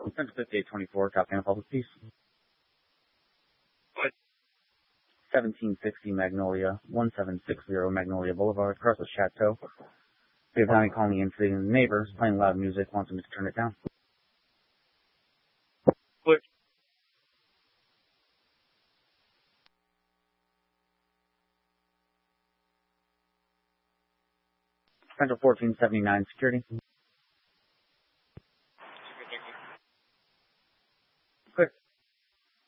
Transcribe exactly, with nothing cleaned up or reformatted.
Central fifty-eight twenty-four, Tropicana Public Peace. What? seventeen sixty Magnolia, one seven six zero Magnolia Boulevard, across the Chateau. We have Tommy calling in for the neighbors, playing loud music, wants them to turn it down. What? Central fourteen seventy-nine Security.